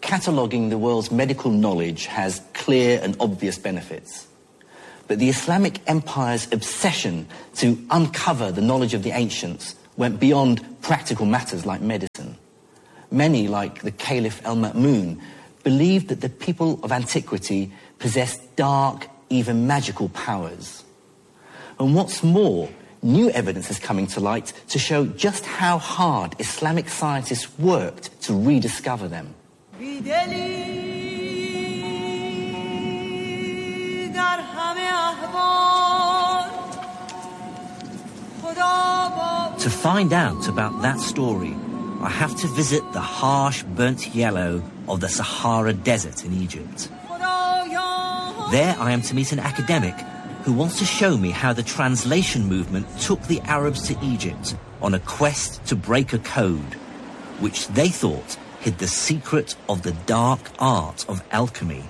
cataloguing the world's medical knowledge has clear and obvious benefits. But the Islamic Empire's obsession to uncover the knowledge of the ancients went beyond practical matters like medicine. Many, like the Caliph al-Ma'mun, believed that the people of antiquity possessed dark, even magical powers. And what's more, new evidence is coming to light to show just how hard Islamic scientists worked to rediscover them. To find out about that story, I have to visit the harsh, burnt yellow of the Sahara Desert in Egypt. There I am to meet an academic who wants to show me how the translation movement took the Arabs to Egypt on a quest to break a code, which they thought hid the secret of the dark art of alchemy.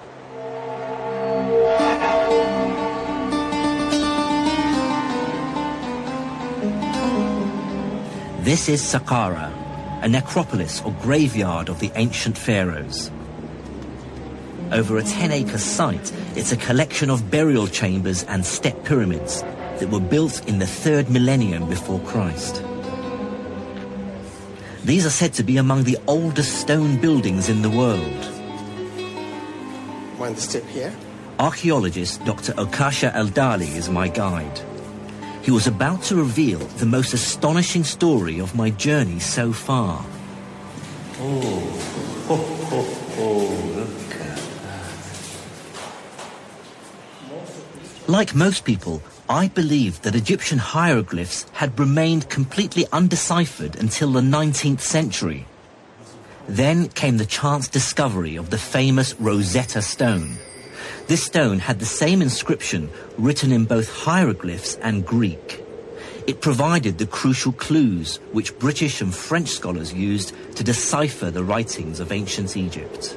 This is Saqqara, a necropolis or graveyard of the ancient pharaohs. Over a 10-acre site, it's a collection of burial chambers and step pyramids that were built in the 3rd millennium before Christ. These are said to be among the oldest stone buildings in the world. Mind the step here? Archaeologist Dr. Okasha Al-Dali is my guide. He was about to reveal the most astonishing story of my journey so far. Look at that. Like most people, I believed that Egyptian hieroglyphs had remained completely undeciphered until the 19th century. Then came the chance discovery of the famous Rosetta Stone. This stone had the same inscription written in both hieroglyphs and Greek. It provided the crucial clues which British and French scholars used to decipher the writings of ancient Egypt.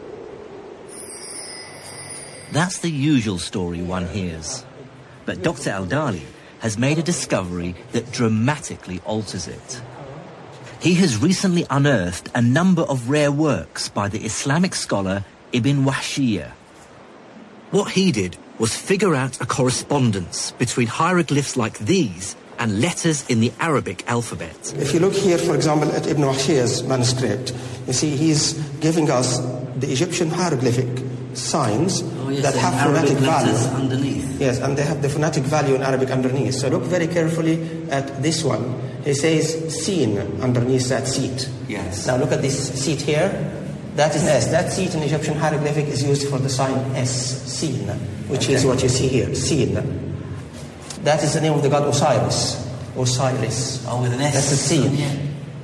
That's the usual story one hears. But Dr. Al-Dali has made a discovery that dramatically alters it. He has recently unearthed a number of rare works by the Islamic scholar Ibn Wahshiyya. What he did was figure out a correspondence between hieroglyphs like these and letters in the Arabic alphabet. If you look here, for example, at Ibn Wahshiyya's manuscript, you see he's giving us the Egyptian hieroglyphic signs that have phonetic value underneath. Yes, and they have the phonetic value in Arabic underneath. So look very carefully at this one. He says "seen" underneath that seat. Yes. Now look at this seat here. That is S. That seat in Egyptian hieroglyphic is used for the sign S, seen, which is what you see here, seen. That is the name of the god Osiris. Osiris. Oh, with an S. That's the seen. Yeah.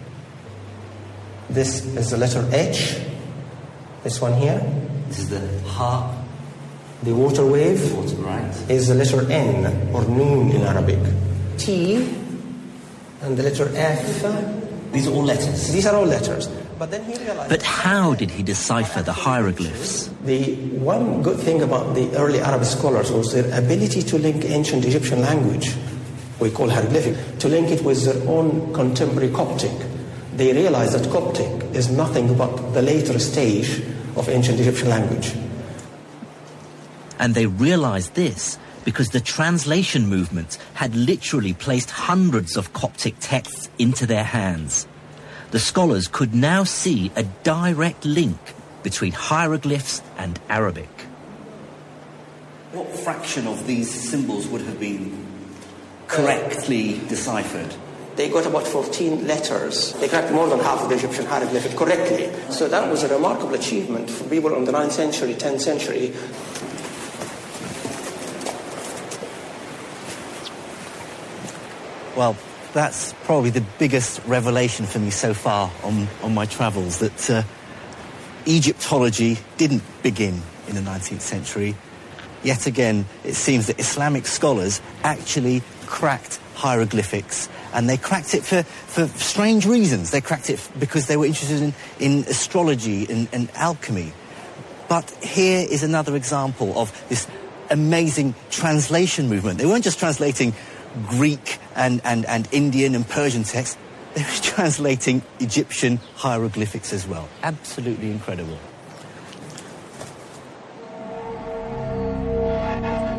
This is the letter H. This one here. This is the ha. The water wave Right. is the letter N, or noon in Arabic. T, and the letter F. These are all letters. These are all letters. But then he realized... But how did he decipher the hieroglyphs? The one good thing about the early Arab scholars was their ability to link ancient Egyptian language, we call hieroglyphic, to link it with their own contemporary Coptic. They realized that Coptic is nothing but the later stage of ancient Egyptian language. And they realized this because the translation movement had literally placed hundreds of Coptic texts into their hands. The scholars could now see a direct link between hieroglyphs and Arabic. What fraction of these symbols would have been correctly deciphered? They got about 14 letters. They cracked more than half of the Egyptian hieroglyphic correctly. So that was a remarkable achievement for people in the 9th century, 10th century. Well, that's probably the biggest revelation for me so far on my travels, that Egyptology didn't begin in the 19th century. Yet again, it seems that Islamic scholars actually cracked hieroglyphics, and they cracked it for strange reasons. They cracked it because they were interested in astrology and alchemy. But here is another example of this amazing translation movement. They weren't just translating Greek and Indian and Persian texts, they were translating Egyptian hieroglyphics as well. Absolutely incredible.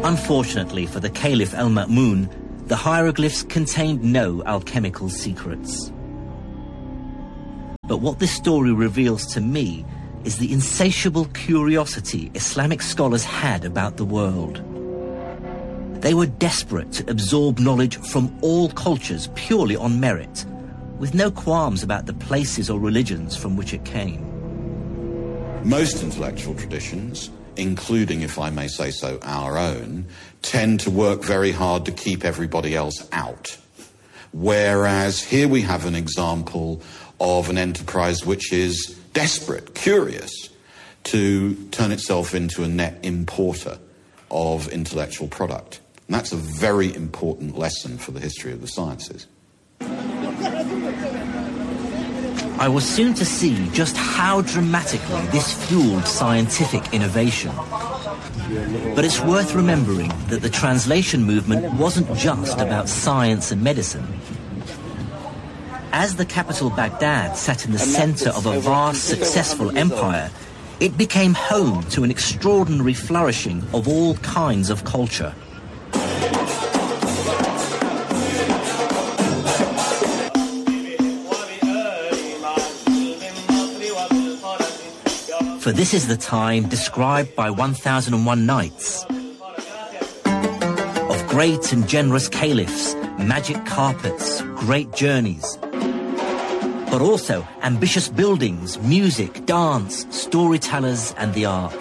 Unfortunately for the Caliph al-Ma'mun, the hieroglyphs contained no alchemical secrets. But what this story reveals to me is the insatiable curiosity Islamic scholars had about the world. They were desperate to absorb knowledge from all cultures purely on merit, with no qualms about the places or religions from which it came. Most intellectual traditions, including, if I may say so, our own, tend to work very hard to keep everybody else out. Whereas here we have an example of an enterprise which is desperate, curious, to turn itself into a net importer of intellectual product. And that's a very important lesson for the history of the sciences. I was soon to see just how dramatically this fueled scientific innovation. But it's worth remembering that the translation movement wasn't just about science and medicine. As the capital Baghdad sat in the center of a vast, successful empire, it became home to an extraordinary flourishing of all kinds of culture. For this is the time described by 1001 Nights, of great and generous caliphs, magic carpets, great journeys, but also ambitious buildings, music, dance, storytellers, and the arts.